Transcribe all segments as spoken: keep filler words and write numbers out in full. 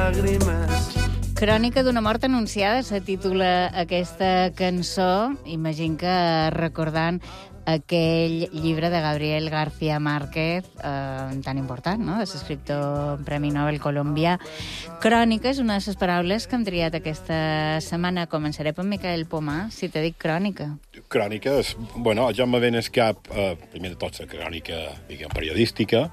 llàgrimes. Crònica d'una mort anunciada se titula aquesta cançó. Imagino que recordant aquell llibre de Gabriel García Márquez, eh, tan important, no?, de l'escriptor Premi Nobel colombià. Crònica és una de les paraules que hem triat aquesta setmana. Començaré per Miquel Pomar, si te dic crònica. Crònica, és, bueno, ja me ven al cap, eh, primer de tot, la crònica, diguem, periodística,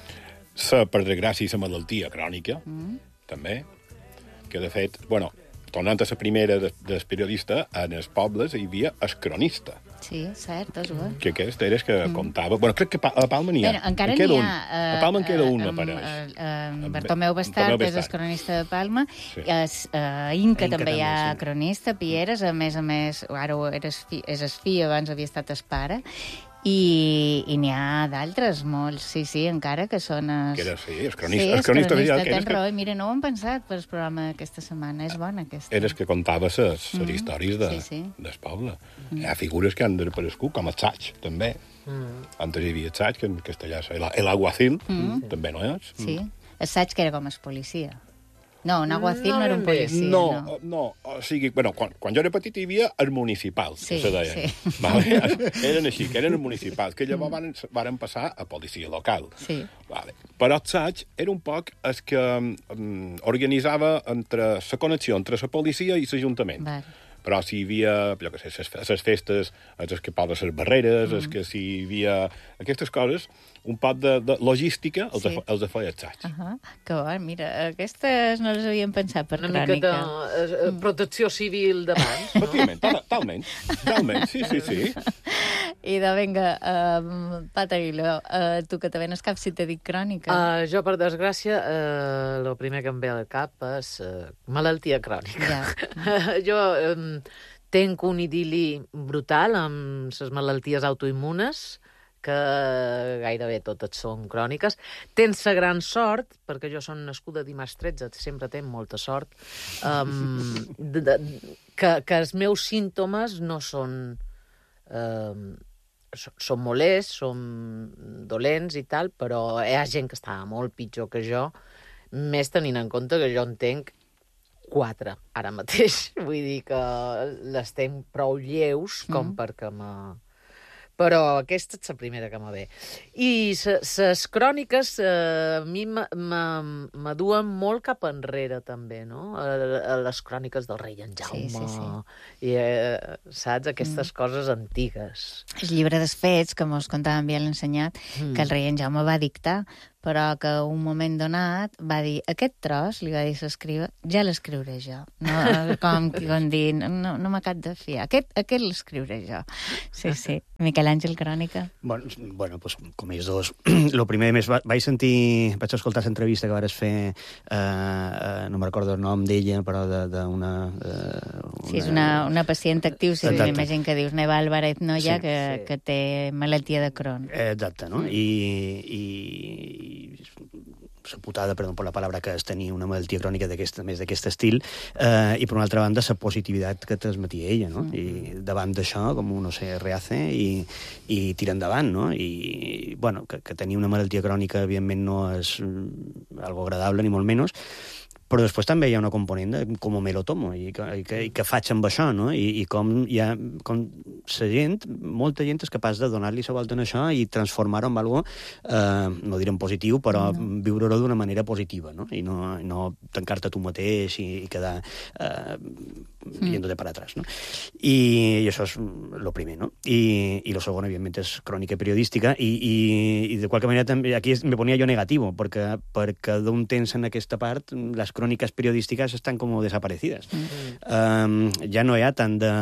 la, per desgràcia, la malaltia crònica, mm. també, que, de fet, bueno, tornant a la primera del de, periodista, en els pobles hi havia el cronista. Sí, cert, és bo. Que aquest era el que mm. comptava... Bueno, crec que a Palma n'hi ha. Bueno, encara n'hi ha. Uh, a Palma en queda un, m'apareix. Uh, uh, Bartomeu Bastard, que és el cronista de Palma. Sí. A uh, Inca, Inca també hi ha sí. cronista, Pieres, a més a més, ara eres fi, és el fill, abans havia estat el pare. I, i n'hi ha d'altres, molts, sí, sí, encara que són... Es... Que era, sí, el cronista. Sí, el cronista, cronista que tens raó. Mira, no ho hem pensat per el programa d'aquesta setmana. És bona, aquesta. Era el que contava les mm. històries de, sí, sí. del poble. Mm. Hi ha figures que han desaparegut, com el Saig, també. Mm. Antes hi havia el Saig, que en castellà és l'aguacil, mm. també no és? Sí, el Saig que era com el policia. No, un aguacil no, no era un policia. No, no, no, o sigui, bueno, quan, quan jo era petit hi havia el municipal, sí, que se deia. Sí. Vale? Eren així, que eren el municipal, que llavors van, van passar a policia local. Sí. Vale. Però el Saig era un poc el que um, organitzava entre la connexió entre la policia i l'Ajuntament. Vale. Però si hi havia, jo què sé, les festes, els que poden les barreres, mm. els que si hi havia aquestes coses, un poc de, de logística els, sí. de, els de feia el Saig. Uh -huh. Que bo, mira, aquestes no les havíem pensat per Una crònica. Una mica de uh, protecció civil d'abans, no? Efectivament, talment, talment, sí, sí, sí. I de, vinga, uh, Pat Aguiló, uh, tu que te ven al cap si te dic crònica. Uh, jo, per desgràcia, el uh, primer que em ve al cap és uh, malaltia crònica. Ja. jo um, tenc un idili brutal amb les malalties autoimmunes, que gairebé totes són cròniques. Tens la gran sort, perquè jo som nascuda dimarts tretze, sempre tenc molta sort, um, de, de, que, que els meus símptomes no són... Um, són molests, són dolents i tal, però hi ha gent que està molt pitjor que jo, més tenint en compte que jo en tenc quatre ara mateix. Vull dir que les tenc prou lleus com mm. perquè me... Però aquesta és la primera que me ve. I les cròniques eh, a mi m'aduen molt cap enrere, també, no? A, a les cròniques del rei en Jaume. Sí, sí, sí. I, eh, saps? Aquestes mm. coses antigues. El llibre dels fets, que mos contàvem bien l'ensenyat, mm. que el rei en Jaume va dictar, però que un moment donat va dir, aquest tros, li va dir l'escriba, ja l'escriuré jo. No, com, com dir, no, no m'acab de fiar. Aquest, aquest l'escriuré jo. Sí, sí. Miquel Àngel, crònica. Bueno, bueno pues, com ells dos, el primer més, vaig sentir, vaig escoltar l'entrevista que vares fer, eh, eh, no me'n recordo el nom d'ella, però d'una... Eh, sí, és una, una pacient actiu, sí, m'imagino que dius Neva Álvarez Noya, sí, que, sí. que té malaltia de Crohn. Exacte, no? I... i la putada, perdó per la paraula, que és tenir una malaltia crònica més d'aquest estil, eh, i per una altra banda la positivitat que transmetia ella, no? Mm. I davant d'això, com no sé, rehace i, i tira endavant, no? I, bueno, que, que tenir una malaltia crònica, evidentment, no és algo agradable, ni molt menys, però després també hi ha una component de com me lo tomo i que, i que, i que faig amb això, no? I, i com hi ha... Com la gent, molta gent és capaç de donar-li la volta en això i transformar-ho en algo, eh, no diré en positiu, però no. viure-ho d'una manera positiva, no? I no, no tancar-te tu mateix i, i quedar eh, mm. yéndote para atrás, no? I, i això és el primer, no? I, i el segon, evidentment, és crònica periodística i, i, i de qualque manera també, aquí me ponia jo negativo, perquè, perquè d'un temps en aquesta part les cròniques periodístiques estan com desaparecides. Mm. Um, ja no hi ha tant de...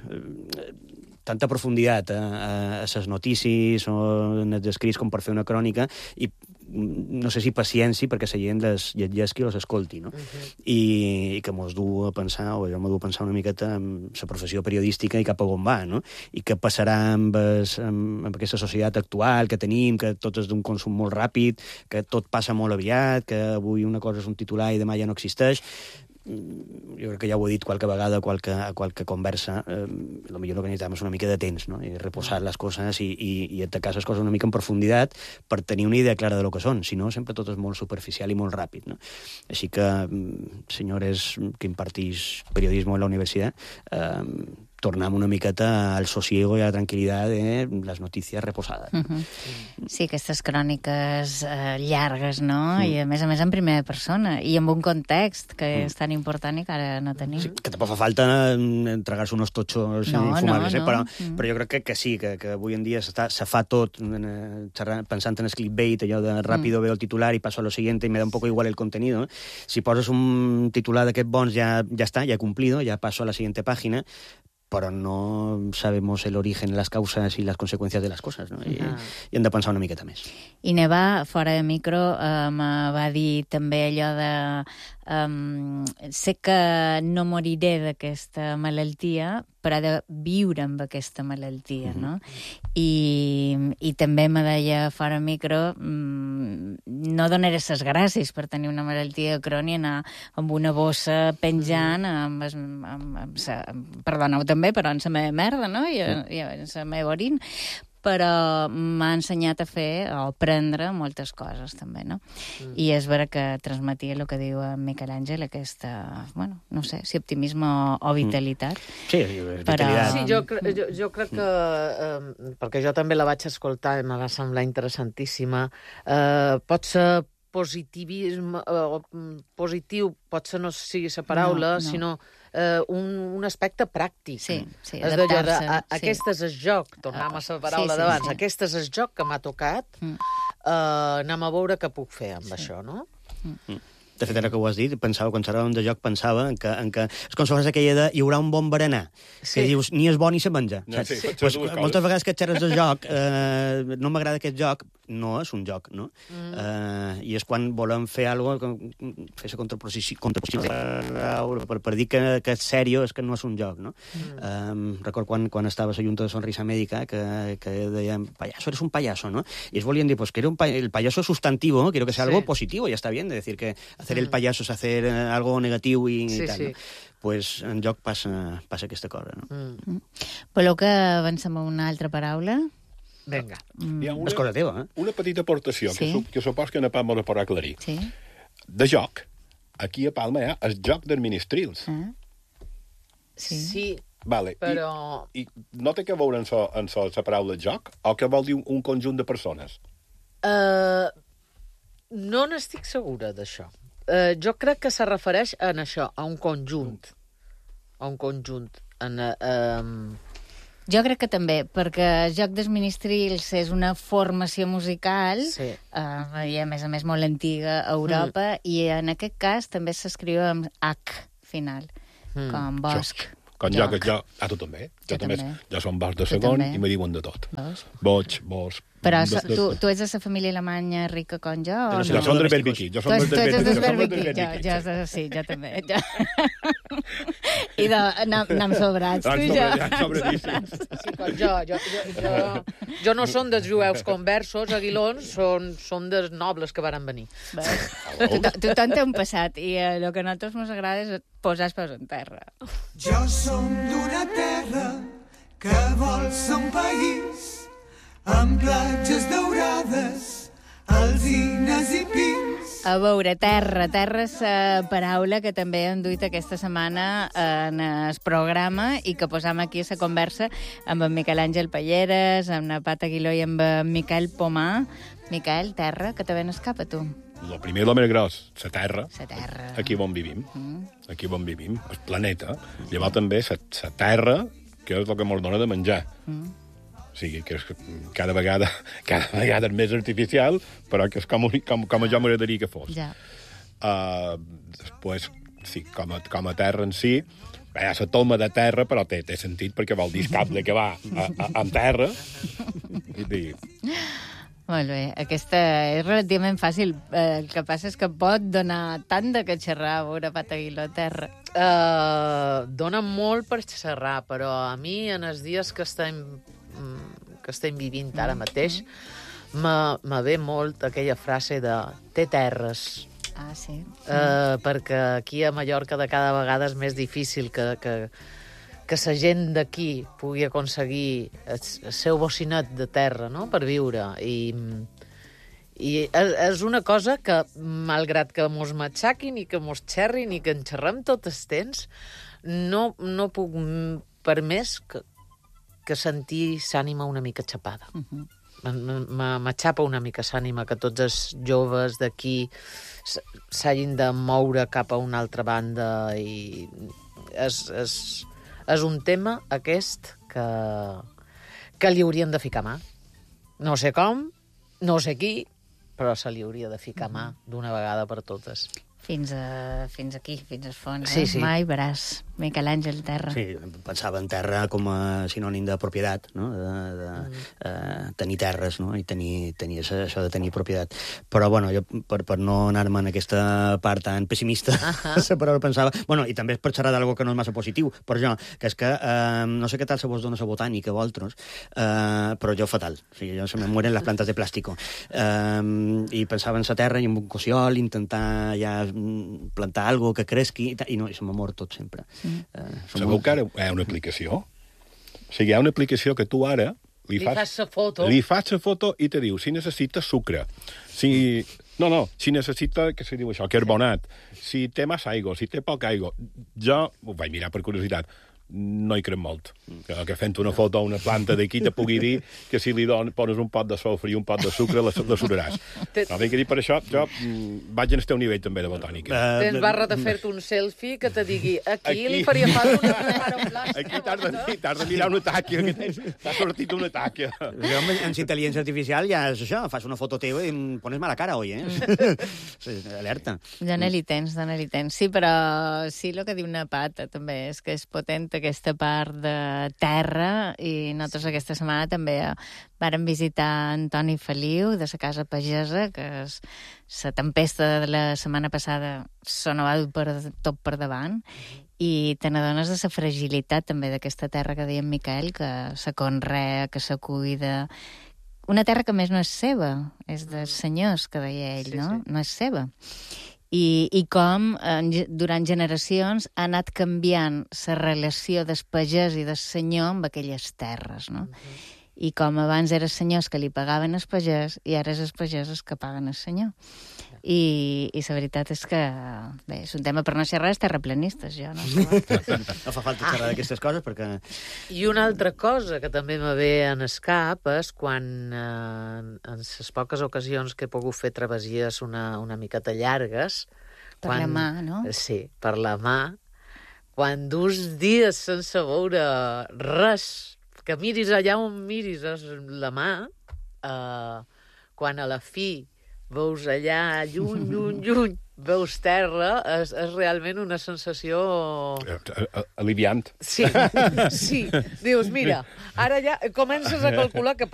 tanta profunditat a, a les notícies o en els escrits com per fer una crònica i no sé si paciència perquè la gent les llegeixi o les escolti, no? Uh-huh. I, i que mos du a pensar, o jo m'ho du a pensar una miqueta en la professió periodística i cap a on va, no? I què passarà amb, es, amb, amb aquesta societat actual que tenim, que tot és d'un consum molt ràpid, que tot passa molt aviat, que avui una cosa és un titular i demà ja no existeix. jo crec que ja ho he dit qualque vegada, qualque, qualque conversa, eh, el millor que necessitem és una mica de temps, no? I reposar les coses i, i, i atacar les coses una mica en profunditat per tenir una idea clara de lo que són. Si no, sempre tot és molt superficial i molt ràpid, no? Així que, senyores que impartís periodisme en la universitat, eh, tornem una miqueta al sosiego i a la tranquil·litat de les notícies reposades. Uh -huh. Sí, aquestes cròniques eh, llargues, no? Mm. I a més a més en primera persona, i amb un context que mm. és tan important i que ara no tenim. Sí, que tampoc fa falta entregar-se unos totxos no, infumables, no, eh? no. Però, mm. però jo crec que, que sí, que, que avui en dia se fa tot eh, pensant en el clickbait, allò de ràpido mm. veo el titular i passo a lo siguiente i me da un poco igual el contenido. Si poses un titular d'aquest bons ja, ja està, ja he cumplido, ja passo a la siguiente pàgina, però no sabemos el origen, las causas y las consecuencias de las cosas, no? I, ah. i hem de pensar una miqueta més. I Neva, fora de micro, eh, me va dir també allò de um, sé que no moriré d'aquesta malaltia, però he de viure amb aquesta malaltia, mm-hmm. no? I, i també me deia fora de micro mm, no donaré les gràcies per tenir una malaltia crònica, anar amb una bossa penjant, amb, amb, amb, amb, amb, perdoneu també, però en la meva merda, no? I, i en la meva orina. Però m'ha ensenyat a fer o a aprendre moltes coses, també, no? Mm. I és vera que transmetia el que diu en Miquel Àngel, aquesta, bueno, no sé, si optimisme o, o vitalitat. Sí, és vitalitat. Sí, jo, jo, jo crec que, eh, perquè jo també la vaig escoltar i me va semblar interessantíssima, eh, pot ser positivisme, eh, positiu, potser no sigui la paraula, no, no. sinó eh, un, un aspecte pràctic. Sí, sí, és adaptar-se. Sí. Aquest és el joc, tornem a la paraula sí, sí, d'abans, sí. aquest és el joc que m'ha tocat, mm. eh, anem a veure què puc fer amb sí. això, no? Mm. De fet, ara que ho has dit, pensava, quan xerràvem de joc, pensava en que, en que és com si fos aquella de hi haurà un bon berenar, sí. que dius, ni és bo ni se menja. No, sí, pues, moltes vegades que xerres de joc, eh, no m'agrada aquest joc, no és un joc, no? Mm. Eh, I és quan volem fer alguna cosa, fer la contraposició, contraposició per, per, per dir que, que és sèrio, és que no és un joc, no? Mm. Eh, record quan, quan estava a la Junta de Sonrisa Mèdica, que, que deien, payaso, eres un payaso, ¿no? Y es volien dir, pues que era un pa el payaso es sustantivo, ¿no? Quiero que sea sí. algo positivo, ya está bien, de decir que hacer el payaso es hacer algo negativo i sí, tal, sí. no? Pues en joc passa, passa aquesta cosa, no? Mm. Voleu que avancem a una altra paraula? Vinga. Mm. Hi ha una, és cosa teva, eh? Una petita aportació, sí. que, que supos que en Palma me la podrà aclarir. Sí. De joc, aquí a Palma hi ha el joc d'administrils. Ah. Sí. Sí. Vale. Però... I, I no té que veure en so, en so, la paraula joc? O que vol dir un, un conjunt de persones? Uh, no n'estic segura d'això. Uh, jo crec que se refereix a això, a un conjunt. A un conjunt. En, uh, um... Jo crec que també, perquè Joc d'Administrils és una formació musical sí. uh, i a més a més molt antiga a Europa, mm. i en aquest cas també s'escriu amb H final, mm. com bosc. Joc. Quan joc. jo, jo... Ah, tu també? Jo, jo també. també. Jo som bosc de segon i me diuen de tot. Veus? Boig, bosc... Però de, de, tu, tu ets de la família alemanya rica com jo? O no? Jo som del Berbiquí. Jo som del Berbiquí. Jo, jo, sí, jo també. Jo. I de, anem sobrats, tu i jo. Sí, com jo. Jo, jo, jo, jo no som dels jueus conversos, aguilons, són, són dels nobles que varen venir. Tothom té un passat, i el que a nosaltres ens agrada és posar els peus en terra. Jo som d'una terra que vol ser un país amb platges daurades, alzines i pins. A veure, terra. Terra és la paraula que també hem duit aquesta setmana en el programa i que posam aquí a la conversa amb en Miquel Àngel Palleres, amb la Pat Aguiló i amb en Miquel Pomar. Miquel, terra, que també n'escapa, tu. El primer i el més gros, la terra. La terra. Aquí on vivim. Mm. Aquí on vivim, el planeta. Llavors també la terra, que és el que ens dona de menjar. Mm. O sigui, que és cada vegada, cada vegada és més artificial, però que és com, com, com jo m'agradaria que fos. Ja. Uh, després, sí, com a, com a terra en si, hi ha la toma de terra, però té, té sentit perquè vol dir el cable que va a, a, en terra. I dir... Molt bé, aquesta és relativament fàcil. El que passa és que pot donar tant de que xerrar a veure Pat Aguiló terra. Uh, dona molt per xerrar, però a mi, en els dies que estem, que estem vivint ara mateix, me, me ve molt aquella frase de té terres, Ah, sí. Uh, perquè aquí a Mallorca de cada vegada és més difícil que, que, que la gent d'aquí pugui aconseguir el, el seu bocinet de terra, no?, per viure. I, i és una cosa que, malgrat que mos matxaquin i que mos xerrin i que en xerrem tot el temps, no, no puc per més que, que sentir s'ànima una mica xapada. Uh-huh. M'aixapa una mica s'ànima que tots els joves d'aquí s'hagin de moure cap a una altra banda i és, és, és un tema aquest que, que li haurien de ficar mà. No sé com, no sé qui, però se li hauria de ficar mà d'una vegada per totes. Fins, a, fins aquí, fins als fons. Sí, eh? sí. Mai veràs Miquel Àngel Terra. Sí, pensava en terra com a sinònim de propietat, no? de, de mm. eh, tenir terres, no? I tenir, tenir això, això de tenir propietat. Però, bueno, jo, per, per no anar-me en aquesta part tan pessimista, uh-huh. però pensava... Bueno, i també per xerrar d'algo que no és massa positiu, per jo, que és que eh, no sé què tal se vos dona la botànica a vosaltres, eh, però jo fatal. O sigui, jo se me mueren les plantes de plàstico. Eh, I pensava en la terra i en un cossiol, intentar ja plantar algo que cresqui, i, i no, i se m'ha mort tot sempre. Mm. Uh, Sabeu molt... que ara hi ha una aplicació? O sigui, hi ha una aplicació que tu ara li, li fas, fas la foto. Li fas la foto i te diu si necessita sucre, si... No, no, si necessita, què se diu això, carbonat, si té massa aigua, si té poca aigua. Jo ho vaig mirar per curiositat, no hi crec molt. Que, que fent una foto a una planta d'aquí te pugui dir que si li don, pones un pot de sofre i un pot de sucre, la, la sudaràs. No, que dir per això, jo mm, vaig en el teu nivell també de botànica. Uh, Tens barra de fer-te un selfie que te digui aquí, aquí li faria falta una cara en plàstic. Aquí t'has de, t'has de mirar una tàquia, que t'ha sortit una tàquia. Jo amb, amb intel·ligència artificial ja és això, fas una foto teva i em pones mala cara, oi, eh? Sí, alerta. Dona-li tens, dona-li tens. Sí, però sí, el que diu una pata també és que és potent aquesta part de terra i nosaltres aquesta setmana també vàrem visitar Antoni Feliu de la Casa Pagesa, que és la tempesta de la setmana passada s'ho va dur per, tot per davant, i te n'adones de la fragilitat també d'aquesta terra que deia en Miquel, que se conrea, que se cuida. Una terra que més no és seva, és dels senyors, que deia ell, sí, no? Sí. No és seva. I, i com eh, durant generacions ha anat canviant la relació del pagès i del senyor amb aquelles terres, no? Uh-huh. I com abans eren senyors que li pagaven el pagès i ara és els pagesos que paguen el senyor. I, i la veritat és que, bé, és un tema per no ser res terraplanistes, jo, no? No fa falta xerrar d'aquestes coses perquè... I una altra cosa que també me ve en el cap és quan, eh, en les poques ocasions que he pogut fer travessies una, una miqueta llargues... Per quan, la mà, no? Sí, per la mà. Quan dus dies sense veure res, que miris allà on miris la mà, eh, quan a la fi veus allà lluny, lluny, lluny, veus terra, és, és realment una sensació... Aliviant. Sí, sí. Dius, mira, ara ja comences a calcular que